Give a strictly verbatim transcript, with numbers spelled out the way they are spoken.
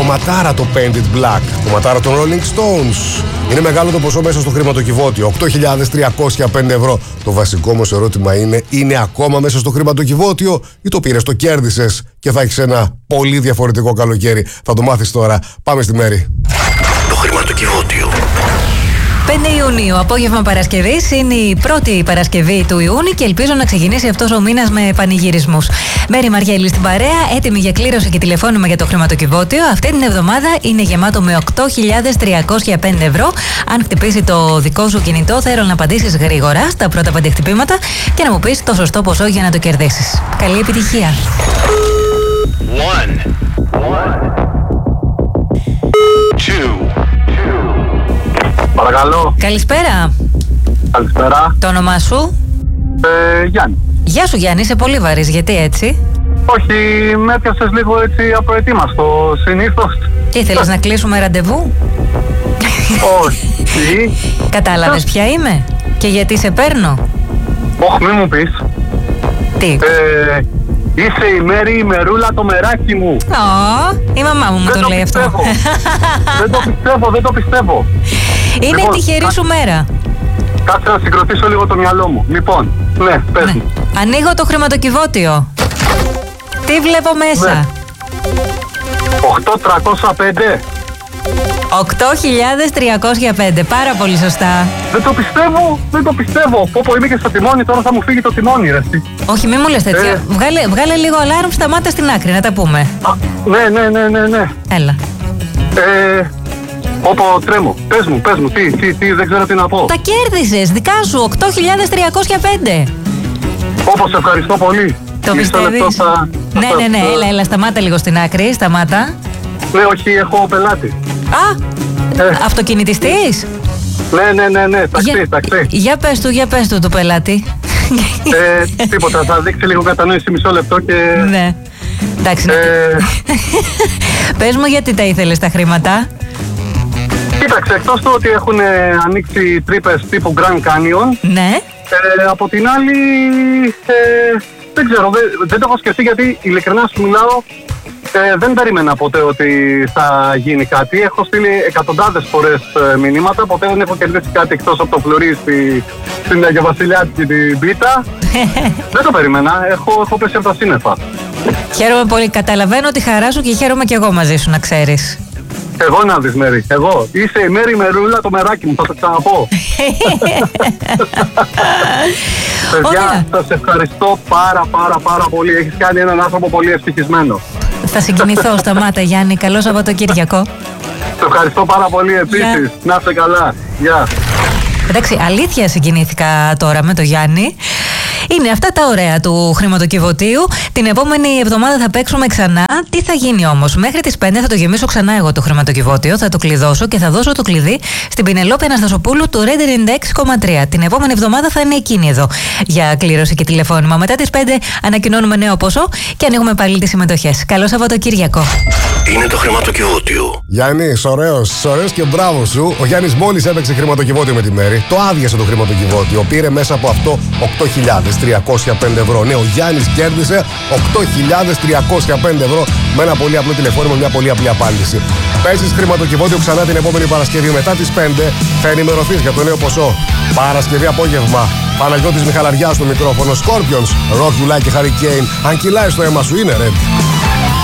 κομματάρα το Painted Black, κομματάρα των Rolling Stones. Είναι μεγάλο το ποσό μέσα στο χρηματοκιβώτιο, οκτώ χιλιάδες τριακόσια πέντε ευρώ. Το βασικό όμως ερώτημα είναι, είναι ακόμα μέσα στο χρηματοκιβώτιο ή το πήρες, το κέρδισες και θα έχεις ένα πολύ διαφορετικό καλοκαίρι? Θα το μάθεις τώρα. Πάμε στη Μέρη. Το χρηματοκιβώτιο. πέντε Ιουνίου, απόγευμα Παρασκευής, είναι η πρώτη Παρασκευή του Ιούνιου και ελπίζω να ξεκινήσει αυτός ο μήνας με πανηγυρισμούς. Μέρη Μαριέλη στην παρέα, έτοιμη για κλήρωση και τηλεφώνημα για το χρηματοκιβώτιο. Αυτή την εβδομάδα είναι γεμάτο με οκτώ χιλιάδες τριακόσια πέντε ευρώ. Αν χτυπήσει το δικό σου κινητό, θέλω να απαντήσεις γρήγορα στα πρώτα πέντε χτυπήματα και να μου πεις το σωστό ποσό για να το κερδίσεις. Καλή επιτυχία. One. One. Two. Παρακαλώ. Καλησπέρα. Καλησπέρα. Το όνομά σου? Ε, Γιάννη. Γεια σου Γιάννη, είσαι πολύ βαρύς. Γιατί έτσι? Όχι, με έπιασες λίγο έτσι απροετοίμαστο. Συνήθως. Τι ήθελες να κλείσουμε ραντεβού? Όχι. Κατάλαβες ποια είμαι και γιατί σε παίρνω? Όχι, μη μου πεις. Τι? Ε, είσαι η Μέρη, η Μερούλα, το μεράκι μου. Ω, η μαμά μου μου Δεν το το λέει αυτό. πιστεύω. Δεν το πιστεύω, δεν το πιστεύω. Είναι Λοιπόν, η τυχερή κα- σου μέρα. Κάτσε να συγκροτήσω λίγο το μυαλό μου. Λοιπόν, ναι, πες Ναι. μου. Ανοίγω το χρηματοκιβώτιο. Τι βλέπω μέσα? Ναι. οκτώ χιλιάδες τριακόσια πέντε. οκτώ χιλιάδες τριακόσια πέντε. Πάρα πολύ σωστά. Δεν το πιστεύω, δεν το πιστεύω. Πω πω είμαι και στο τιμόνι, τώρα θα μου φύγει το τιμόνι, ρε εσύ. Όχι, μη μου λες τέτοια. Ε. Βγάλε, βγάλε λίγο αλάρμ, σταμάτα στην άκρη, να τα πούμε. Α, ναι, ναι, ναι, ναι, ναι. Έλα. Ε, Όπω τρέμω. Πες μου, πες μου, τι, τι, τι, δεν ξέρω τι να πω. Τα κέρδισες, δικά σου, οκτώ χιλιάδες τριακόσια πέντε. Όπως σε ευχαριστώ πολύ. Το Μισό πιστεύεις? λεπτό θα- Ναι, θα- ναι, ναι, έλα, έλα, σταμάτα λίγο στην άκρη, σταμάτα. Ναι, όχι, έχω πελάτη. Α, Ε, αυτοκινητιστής. ναι, ναι, ναι, ναι, ταξί, Για, ταξί. για πες του, για πες του το πελάτη. Ε, τίποτα, θα δείξει λίγο κατανόηση μισό λεπτό και... Ναι. Εντάξει, ναι. Ε, Πες μου γιατί τα ήθελες τα χρήματα. κοίταξε, εκτός του ότι έχουν ε, ανοίξει τρύπες τύπου Grand Canyon, Ναι. ε, από την άλλη, ε, δεν ξέρω, δεν, δεν το έχω σκεφτεί γιατί ειλικρινά σου μιλάω, ε, δεν περίμενα ποτέ ότι θα γίνει κάτι. Έχω στείλει εκατοντάδες φορές ε, μηνύματα, ποτέ δεν έχω κερδίσει κάτι εκτός από το φλουρί στη, στην Αγία Βασιλιάτικη την πίτα. Δεν το περίμενα, έχω, έχω πέσει από τα σύννεφα. Χαίρομαι πολύ. Καταλαβαίνω τη χαρά σου και χαίρομαι και εγώ μαζί σου, να ξέρεις. Εγώ να δεις, Μέρη, εγώ. Είσαι η Μέρη Μερούλα, το μεράκι μου, θα το ξαναπώ. Παιδιά, Ωραία. σας ευχαριστώ πάρα πάρα πάρα πολύ. Έχεις κάνει έναν άνθρωπο πολύ ευτυχισμένο. Θα συγκινηθώ. Σταμάτα Γιάννη. Καλό Σαββατοκύριακο. Σε ευχαριστώ πάρα πολύ επίσης. Γεια. Να είστε καλά. Γεια. Εντάξει, αλήθεια συγκινήθηκα τώρα με το Γιάννη. Είναι αυτά τα ωραία του χρηματοκιβωτίου. Την επόμενη εβδομάδα θα παίξουμε ξανά. Τι θα γίνει όμως? Μέχρι τις πέντε θα το γεμίσω ξανά εγώ το χρηματοκιβώτιο. Θα το κλειδώσω και θα δώσω το κλειδί στην Πινελόπη Αναστασοπούλου του Red ενενήντα έξι κόμμα τρία. Την επόμενη εβδομάδα θα είναι εκείνη εδώ για κλήρωση και τηλεφώνημα. Μετά τις πέντε ανακοινώνουμε νέο ποσό και ανοίγουμε πάλι τις συμμετοχές. Καλό Σαββατοκύριακο. Είναι το χρηματοκιβώτιο. Γιάννη, ωραίος, ωραίος και μπράβο σου. Ο Γιάννης μόλις έπαιξε χρηματοκιβώτιο με τη Μέρη. Το άδειασε το χρηματοκιβώτιο. Πήρε μέσα από αυτό οκτώ χιλιάδες τριακόσια πέντε ευρώ. Ναι, ο Γιάννης κέρδισε οκτώ χιλιάδες τριακόσια πέντε ευρώ με ένα πολύ απλό τηλεφώνημα, μια πολύ απλή απάντηση. Παίζεις χρηματοκιβώτιο ξανά την επόμενη Παρασκευή μετά τις πέντε. Θα ενημερωθείς για το νέο ποσό. Παρασκευή απόγευμα. Παναγιώτης Μιχαλαριάς στο μικρόφωνο. Scorpions, Rock You Like a Hurricane. Αν κυλάει στο αίμα σου, είναι Red.